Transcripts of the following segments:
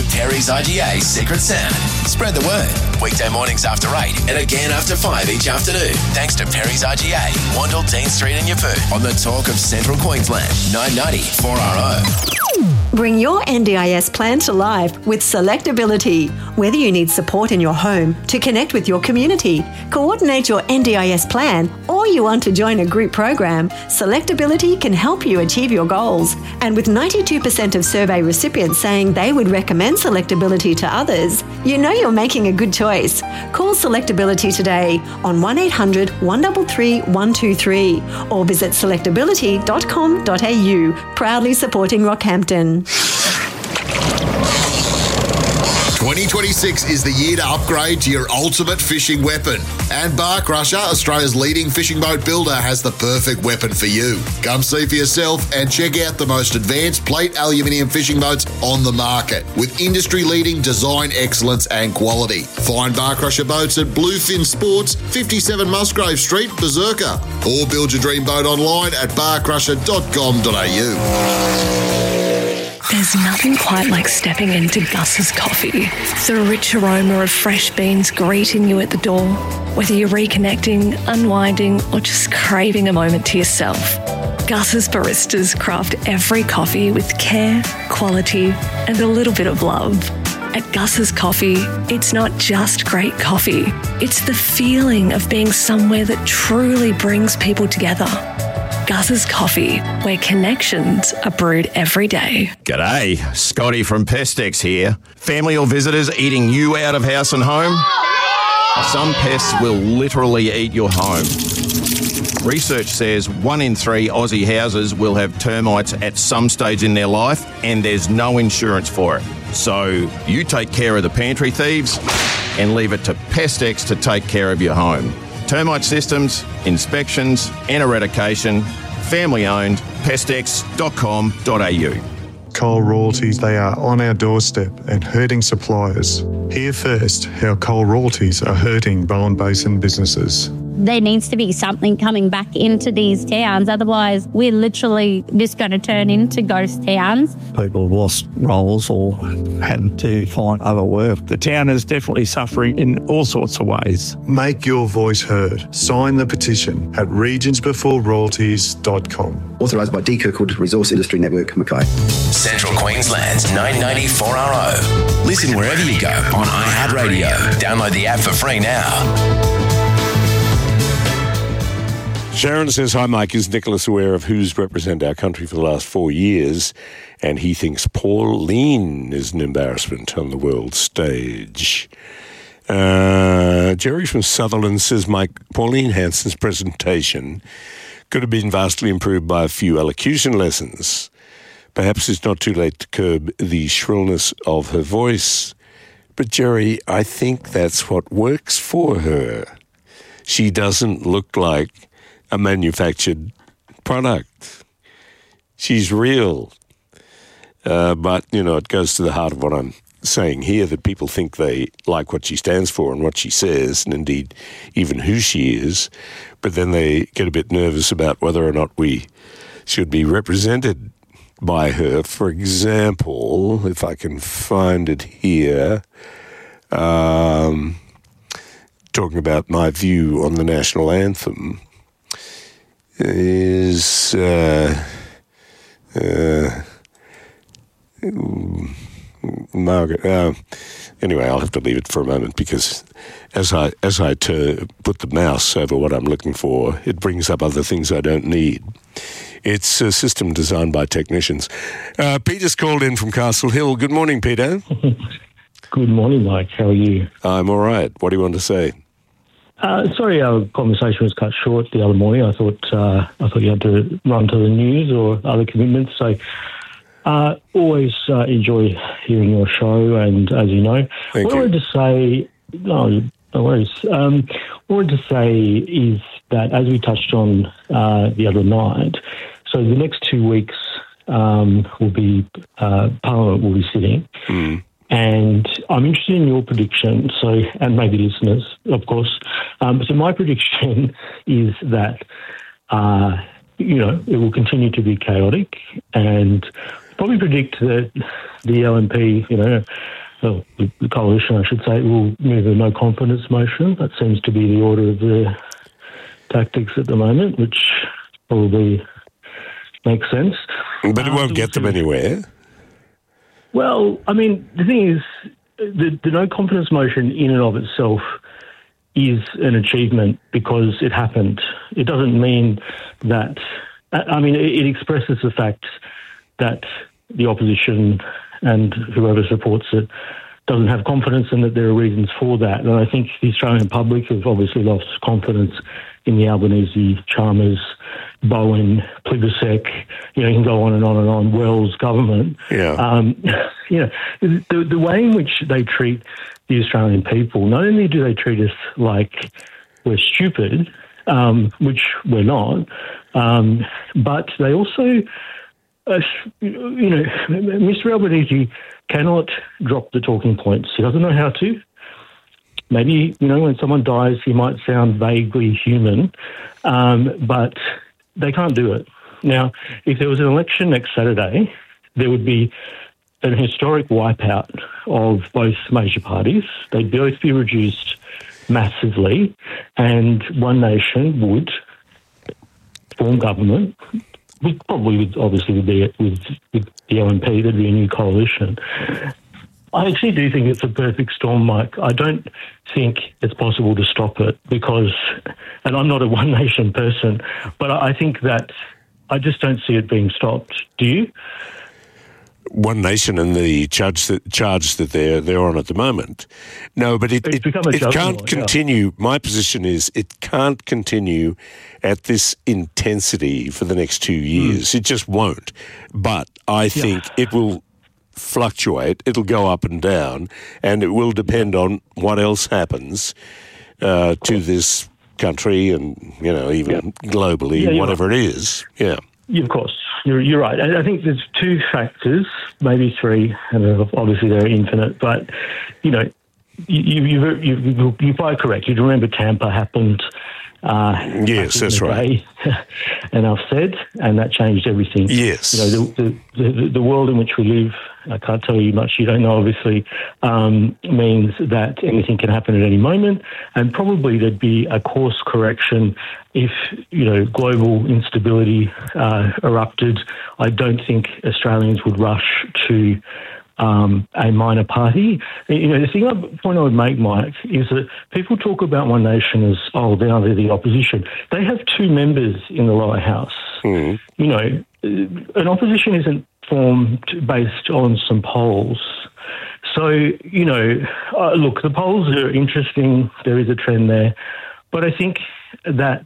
Perry's IGA Secret Sound. Spread the word. Weekday mornings after 8 and again after 5 each afternoon. Thanks to Perry's IGA, Wandle, Dean Street and Yeppoon on the Talk of Central Queensland. 990 4RO. Bring your NDIS plan to life with Selectability. Whether you need support in your home, to connect with your community, coordinate your NDIS plan, or you want to join a group program, Selectability can help you achieve your goals. And with 92% of survey recipients saying they would recommend Selectability to others, you know you're making a good choice. Call Selectability today on 1800 133 123 or visit selectability.com.au, proudly supporting Rockhampton. 2026 is the year to upgrade to your ultimate fishing weapon. And Bar Crusher, Australia's leading fishing boat builder, has the perfect weapon for you. Come see for yourself and check out the most advanced plate aluminium fishing boats on the market with industry-leading design excellence and quality. Find Bar Crusher boats at Bluefin Sports, 57 Musgrave Street, Berserker. Or build your dream boat online at barcrusher.com.au. There's nothing quite like stepping into Gus's Coffee. The rich aroma of fresh beans greeting you at the door. Whether you're reconnecting, unwinding, or just craving a moment to yourself, Gus's baristas craft every coffee with care, quality, and a little bit of love. At Gus's Coffee, it's not just great coffee. It's the feeling of being somewhere that truly brings people together. Gus's Coffee, where connections are brewed every day. G'day, Scotty from Pestex here. Family or visitors eating you out of house and home? Some pests will literally eat your home. Research says 1 in 3 Aussie houses will have termites at some stage in their life, and there's no insurance for it. So you take care of the pantry thieves and leave it to Pestex to take care of your home. Termite systems, inspections and eradication, family owned, pestex.com.au. Coal royalties, they are on our doorstep and hurting suppliers. Hear first how coal royalties are hurting Bowen Basin businesses. There needs to be something coming back into these towns. Otherwise, we're literally just going to turn into ghost towns. People have lost roles or had to find other work. The town is definitely suffering in all sorts of ways. Make your voice heard. Sign the petition at regionsbeforeroyalties.com. Authorised by D. Kirkwood Resource Industry Network, Mackay. Central Queensland's 990 4RO. Listen wherever you go on iHeartRadio. Download the app for free now. Sharon says, hi, Mike. Is Nicholas aware of who's represented our country for the last 4 years? And he thinks Pauline is an embarrassment on the world stage. Jerry from Sutherland says, Mike, Pauline Hanson's presentation could have been vastly improved by a few elocution lessons. Perhaps it's not too late to curb the shrillness of her voice. But, Jerry, I think that's what works for her. She doesn't look like a manufactured product. She's real. But, you know, it goes to the heart of what I'm saying here, that people think they like what she stands for and what she says, and indeed even who she is, but then they get a bit nervous about whether or not we should be represented by her. For example, if I can find it here, talking about my view on the national anthem, is Margaret. Anyway, I'll have to leave it for a moment because as I put the mouse over what I'm looking for, it brings up other things I don't need. It's a system designed by technicians. Peter's called in from Castle Hill. Good morning, Peter. Good morning, Mike. How are you? I'm all right. What do you want to say? Sorry, our conversation was cut short the other morning. I thought you had to run to the news or other commitments. So, always enjoy hearing your show, and as you know, Thank what I wanted to say, no worries. What I wanted to say is that, as we touched on the other night, so the next 2 weeks Parliament will be sitting. Mm. And I'm interested in your prediction, and maybe listeners, of course. So my prediction is that, it will continue to be chaotic, and probably predict that the LNP, the coalition, I should say, will move a no confidence motion. That seems to be the order of the tactics at the moment, which probably makes sense. But it won't get them anywhere. Well, I mean, the thing is, the no confidence motion in and of itself is an achievement because it happened. It doesn't mean that, I mean, it expresses the fact that the opposition and whoever supports it doesn't have confidence and that there are reasons for that. And I think the Australian public have obviously lost confidence in the Albanese, Chalmers, Bowen, Plibersek, you can go on and on and on, Wells government. Yeah. The way in which they treat the Australian people, not only do they treat us like we're stupid, which we're not, but they also, Mr. Albanese cannot drop the talking points. He doesn't know how to. Maybe, when someone dies, he might sound vaguely human, but they can't do it. Now, if there was an election next Saturday, there would be an historic wipeout of both major parties. They'd both be reduced massively, and One Nation would form government, obviously with the LNP, there'd be a new coalition. I actually do think it's a perfect storm, Mike. I don't think it's possible to stop it because, and I'm not a One Nation person, but I think that I just don't see it being stopped. Do you? One Nation and the charge that they're on at the moment. No, but it can't continue. Yeah. My position is it can't continue at this intensity for the next 2 years. It just won't. But I think it will fluctuate. It'll go up and down, and it will depend on what else happens to this country and, even globally, whatever it is. Yeah. Yeah, of course. You're right. I think there's two factors, maybe three, and obviously they're infinite, but, you're quite correct. You'd remember Tampa happened. Yes, that's right. And I've said, and that changed everything. Yes. The world in which we live, I can't tell you much you don't know, obviously, means that anything can happen at any moment, and probably there'd be a course correction if, global instability erupted. I don't think Australians would rush to a minor party. The point I would make, Mike, is that people talk about One Nation as, they're the opposition. They have two members in the lower house. Mm. An opposition isn't formed based on some polls. So, look, the polls are interesting. There is a trend there. But I think that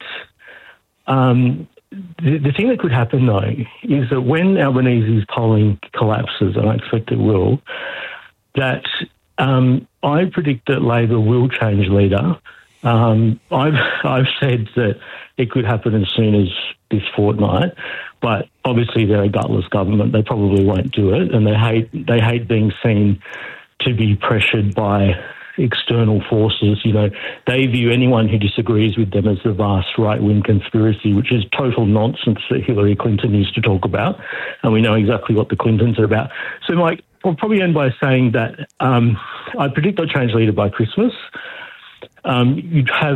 the thing that could happen, though, is that when Albanese's polling collapses, and I expect it will, that I predict that Labor will change leader. I've said that it could happen as soon as this fortnight, but obviously they're a gutless government. They probably won't do it, and they hate being seen to be pressured by external forces. They view anyone who disagrees with them as the vast right-wing conspiracy, which is total nonsense that Hillary Clinton used to talk about, and we know exactly what the Clintons are about. So, Mike, I'll probably end by saying that I predict I'll change leader by Christmas. You'd have,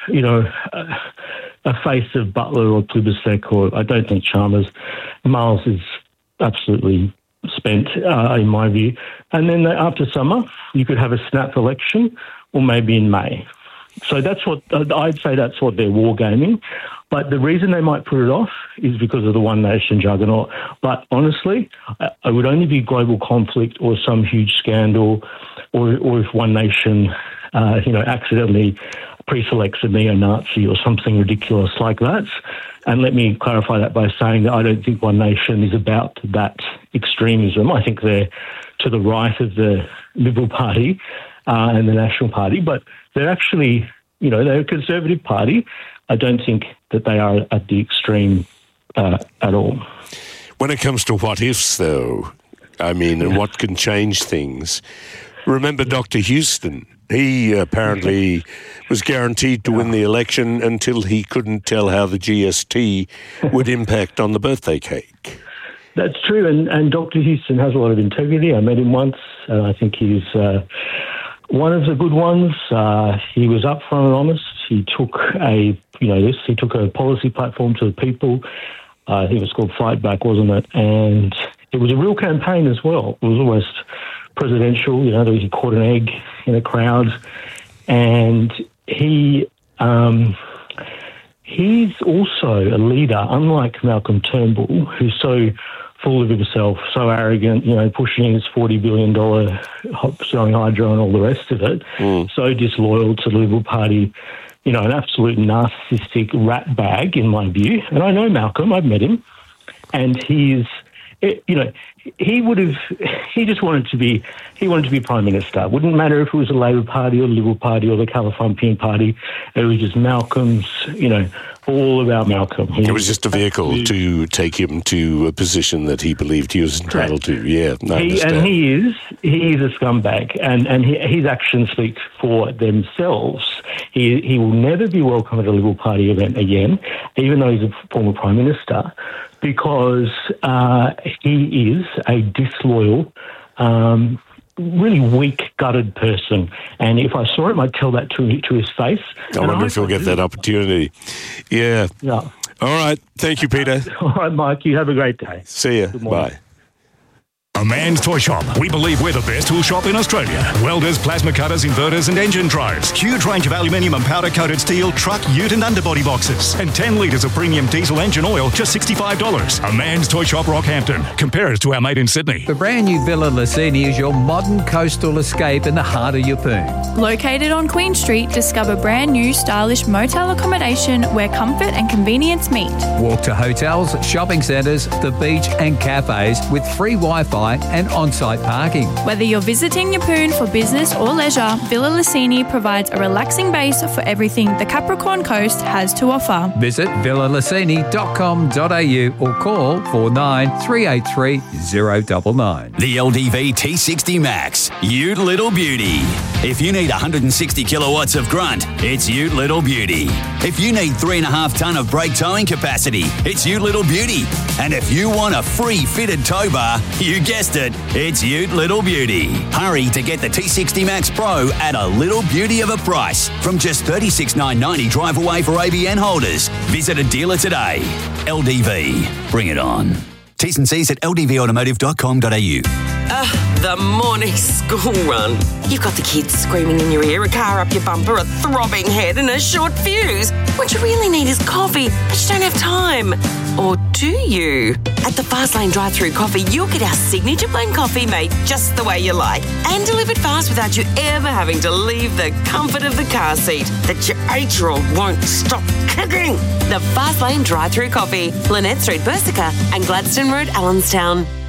a face of Butler or Plibersek, or I don't think Chalmers. Miles is absolutely spent, in my view. And then after summer, you could have a snap election, or maybe in May. So that's what I'd say. That's what they're wargaming. But the reason they might put it off is because of the One Nation juggernaut. But honestly, it would only be global conflict or some huge scandal, or if One Nation, accidentally pre-selects a neo-Nazi or something ridiculous like that. And let me clarify that by saying that I don't think One Nation is about that extremism. I think they're to the right of the Liberal Party and the National Party, but they're actually, they're a conservative party. I don't think that they are at the extreme at all. When it comes to what ifs, though, and what can change things, remember Dr. Houston. He apparently was guaranteed to win the election until he couldn't tell how the GST would impact on the birthday cake. That's true, and Dr. Houston has a lot of integrity. I met him once, and I think he's one of the good ones. He was upfront and honest. He took he took a policy platform to the people. I think it was called Fight Back, wasn't it? And it was a real campaign as well. It was almost presidential. He caught an egg in a crowd, and he's also a leader, unlike Malcolm Turnbull, who's so full of himself, so arrogant, pushing his $40 billion selling hydro and all the rest of it, so disloyal to the Liberal Party, an absolute narcissistic rat bag, in my view. And I know Malcolm, I've met him, and he wanted to be Prime Minister. It wouldn't matter if it was the Labor Party or the Liberal Party or the Californian Party. It was just Malcolm's, all about Malcolm. It was just a vehicle to take him to a position that he believed he was entitled to. Yeah, I understand. He is a scumbag, and his actions speak for themselves. He will never be welcome at a Liberal Party event again, even though he's a former Prime Minister, because he is a disloyal, really weak-gutted person. And if I saw him, I'd tell that to his face. I wonder if he'll get that opportunity. Yeah. All right. Thank you, Peter. All right, Mike. You have a great day. See ya. Bye. A Man's Toy Shop. We believe we're the best tool shop in Australia. Welders, plasma cutters, inverters and engine drives. Huge range of aluminium and powder-coated steel, truck, ute and underbody boxes. And 10 litres of premium diesel engine oil, just $65. A Man's Toy Shop, Rockhampton. Compare us to our mate in Sydney. The brand new Villa Licini is your modern coastal escape in the heart of Yeppoon. Located on Queen Street, discover brand new stylish motel accommodation where comfort and convenience meet. Walk to hotels, shopping centres, the beach and cafes with free Wi-Fi and on-site parking. Whether you're visiting Yeppoon for business or leisure, Villa Licini provides a relaxing base for everything the Capricorn Coast has to offer. Visit villalicini.com.au or call 49 383 099. The LDV T60 Max, Ute Little Beauty. If you need 160 kilowatts of grunt, it's Ute Little Beauty. If you need 3.5 tonne of brake towing capacity, it's Ute Little Beauty. And if you want a free fitted tow bar, you guessed it, it's Ute Little Beauty. Hurry to get the T60 Max Pro at a little beauty of a price from just $36,990 drive away for ABN holders. Visit a dealer today. LDV, bring it on. T's and C's at ldvautomotive.com.au. The morning school run. You've got the kids screaming in your ear, a car up your bumper, a throbbing head and a short fuse. What you really need is coffee, but you don't have time. Or do you? At the Fastlane drive-thru coffee, you'll get our signature blend coffee made just the way you like and delivered fast without you ever having to leave the comfort of the car seat that your 8-year-old won't stop kicking. The Fastlane drive-thru coffee, Lynette Street, Persica and Gladstone Road, Allenstown.